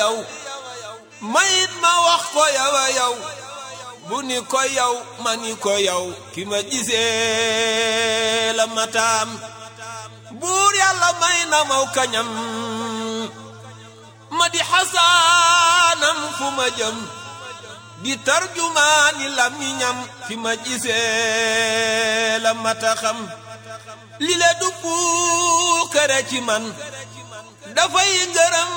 yow mayit ma wax ko yow a yow bu ni ko yow ma ni ko yow ki ma gisee la mataam buur yàlla may na maw kañam ma di xasaanam fu ma jëm di tarjumaani lamiñam fi ma gisee la mata xam li le du puukare ci man dafay ngërëm